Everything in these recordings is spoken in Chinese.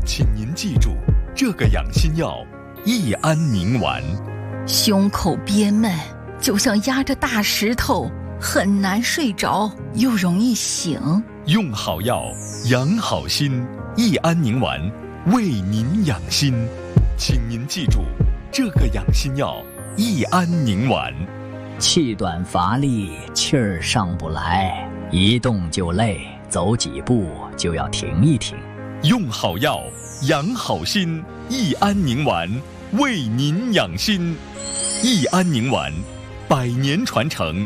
请您记住，这个养心药益安宁丸。 胸口憋闷，就像压着大石头，很难睡着，又容易醒。 用好药，养好心，益安宁丸为您养心。请您记住，这个养心药益安宁丸。 气短乏力，气儿上不来，一动就累，走几步就要停一停。 用好药，养好心，益安宁丸为您养心。益安宁丸100年传承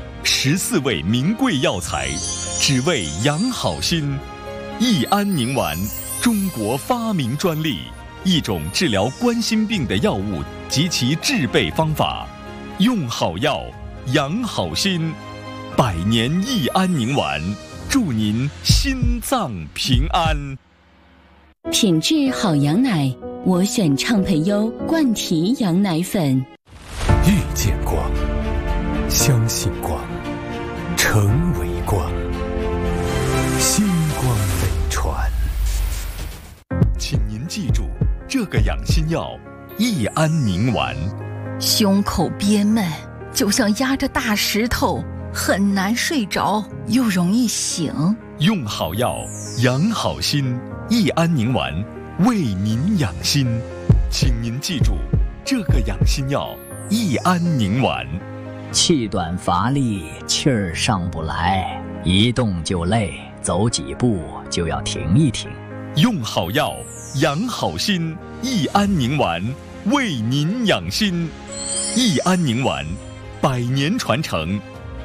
，14味名贵药材，只为养好心。益安宁丸，中国发明专利，一种治疗冠心病的药物及其制备方法。用好药，养好心，100年益安宁丸，祝您心脏平安。 品质好羊奶，我选畅培优冠提羊奶粉。 遇见光，相信光，成为光，星光飞传。 请您记住，这个养心药益安宁丸。 胸口憋闷，就像压着大石头，很难睡着，又容易醒。 用好药，养好心，益安宁丸为您养心。请您记住，这个养心药益安宁丸。 气短乏力，气儿上不来，一动就累，走几步就要停一停。 用好药，养好心，益安宁丸为您养心。益安宁丸100年传承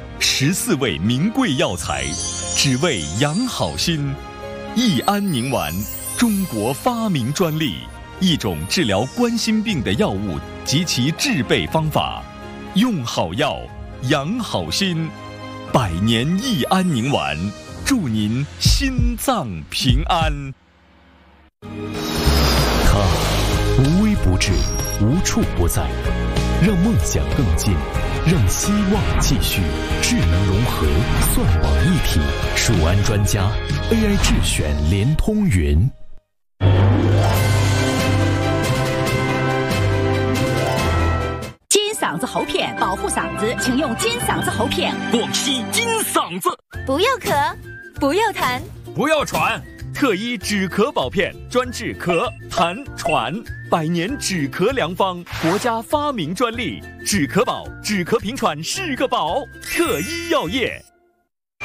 ，14味名贵药材，只为养好心。益安宁丸，中国发明专利，一种治疗冠心病的药物及其制备方法。用好药，养好心，100年益安宁丸，祝您心脏平安。 它无微不至，无处不在，让梦想更近，让希望继续。智能融合，算网一体，数安专家 AI 智选联通云。 金嗓子喉片保护嗓子，请用金嗓子喉片。 广西金嗓子， 不要咳，不要痰， 不要喘。 特医止咳保片，专治咳、痰、喘，100年止咳良方，国家发明专利，止咳宝，止咳平喘是个宝。特医药业。